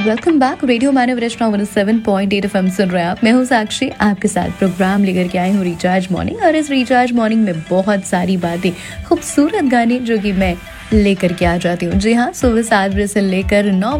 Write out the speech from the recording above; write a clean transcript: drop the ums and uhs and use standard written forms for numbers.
Welcome back. Radio मानव रचना 107.8 FM सुन रहे हैं आप। मैं हूँ साक्षी, आपके साथ प्रोग्राम लेकर के आई हूँ रिचार्ज मॉर्निंग। और इस रिचार्ज मॉर्निंग में बहुत सारी बातें, खूबसूरत गाने जो कि मैं लेकर के आ जाती हूँ। जी हाँ, सुबह 7 बजे से लेकर 9